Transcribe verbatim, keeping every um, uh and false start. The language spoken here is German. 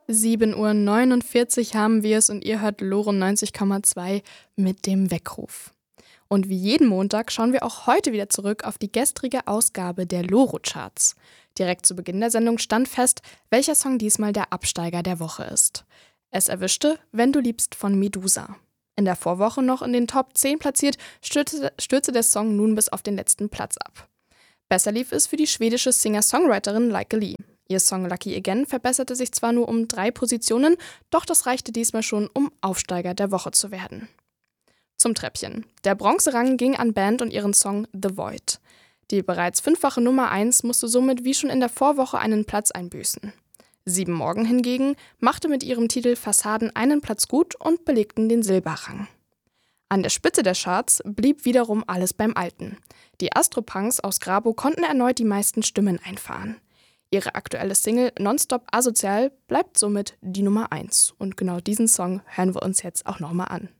sieben Uhr neunundvierzig haben wir es und ihr hört Loro neunzig Komma zwei mit dem Weckruf. Und wie jeden Montag schauen wir auch heute wieder zurück auf die gestrige Ausgabe der Loro-Charts. Direkt zu Beginn der Sendung stand fest, welcher Song diesmal der Absteiger der Woche ist. Es erwischte Wenn du liebst von Medusa. In der Vorwoche noch in den Top zehn platziert, stürzte, stürzte der Song nun bis auf den letzten Platz ab. Besser lief es für die schwedische Singer-Songwriterin Like Lee. Ihr Song Lucky Again verbesserte sich zwar nur um drei Positionen, doch das reichte diesmal schon, um Aufsteiger der Woche zu werden. Zum Treppchen. Der Bronzerang ging an Band und ihren Song The Void. Die bereits fünffache Nummer eins musste somit wie schon in der Vorwoche einen Platz einbüßen. Sieben Morgen hingegen machte mit ihrem Titel Fassaden einen Platz gut und belegten den Silberrang. An der Spitze der Charts blieb wiederum alles beim Alten. Die Astropunks aus Grabo konnten erneut die meisten Stimmen einfahren. Ihre aktuelle Single Nonstop Asozial bleibt somit die Nummer eins. Und genau diesen Song hören wir uns jetzt auch nochmal an.